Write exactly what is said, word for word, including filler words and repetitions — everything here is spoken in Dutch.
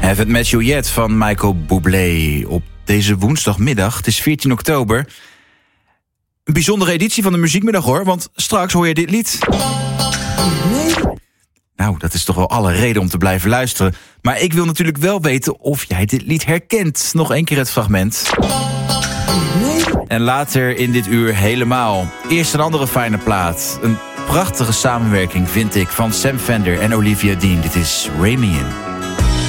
Haven't Met You Yet van Michael Bublé. Op deze woensdagmiddag, het is veertien oktober. Een bijzondere editie van de Muziekmiddag hoor, want straks hoor je dit lied. Nee. Nou, dat is toch wel alle reden om te blijven luisteren. Maar ik wil natuurlijk wel weten of jij dit lied herkent. Nog één keer het fragment. Nee. En later in dit uur helemaal. Eerst een andere fijne plaat. Een prachtige samenwerking vind ik van Sam Fender en Olivia Dean. Dit is Ramian.